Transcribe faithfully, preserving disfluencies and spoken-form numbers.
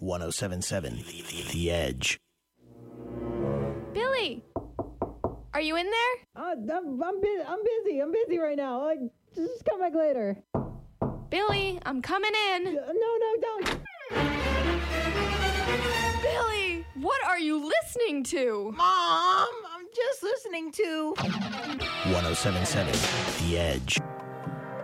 one oh seven seven The Edge. Billy! Are you in there? Uh, I'm, I'm, bu- I'm busy. I'm busy right now. I, just come back later. Billy, I'm coming in. Uh, no, no, don't. Billy, what are you listening to? Mom, I'm just listening to... one oh seven seven The Edge.